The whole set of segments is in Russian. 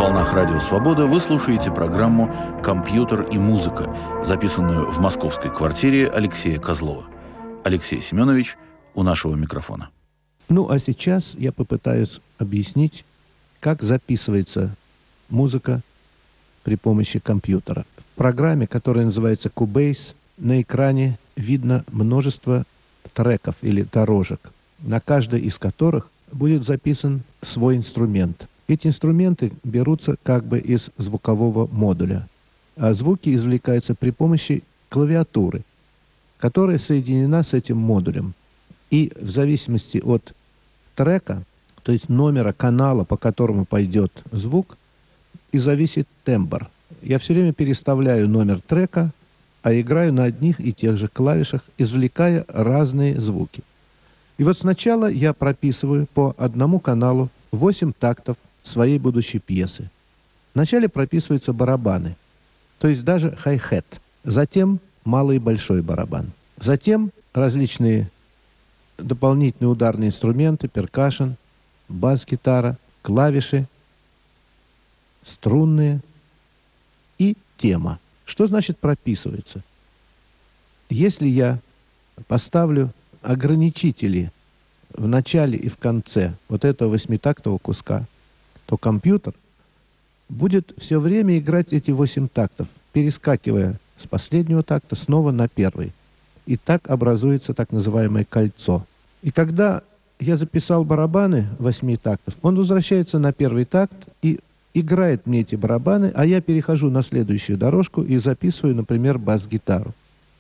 волнах Радио Свобода вы слушаете программу «Компьютер и музыка», записанную в московской квартире Алексея Козлова. Алексей Семенович у нашего микрофона. Ну, а сейчас я попытаюсь объяснить, как записывается музыка при помощи компьютера. В программе, которая называется Cubase, на экране видно множество треков или дорожек, на каждой из которых будет записан свой инструмент. Эти инструменты берутся как бы из звукового модуля, а звуки извлекаются при помощи клавиатуры, которая соединена с этим модулем. И в зависимости от трека, то есть номера канала, по которому пойдет звук, и зависит тембр. Я все время переставляю номер трека, а играю на одних и тех же клавишах, извлекая разные звуки. И вот сначала я прописываю по одному каналу 8 тактов своей будущей пьесы. Вначале прописываются барабаны, то есть даже хай-хет, затем малый и большой барабан, затем различные дополнительные ударные инструменты, перкашн, бас-гитара, клавиши, струнные и тема. Что значит прописывается? Если я поставлю ограничители в начале и в конце вот этого восьмитактового куска, то компьютер будет все время играть эти 8 тактов, перескакивая с последнего такта снова на первый. И так образуется так называемое кольцо. И когда я записал барабаны 8 тактов, он возвращается на первый такт и играет мне эти барабаны, а я перехожу на следующую дорожку и записываю, например, бас-гитару.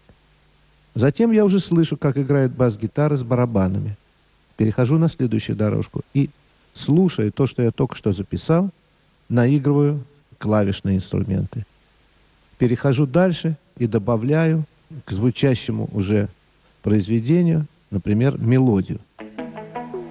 Затем я уже слышу, как играет бас-гитара с барабанами. Перехожу на следующую дорожку и, слушая то, что я только что записал, наигрываю клавишные инструменты. Перехожу дальше и добавляю к звучащему уже произведению, например, мелодию.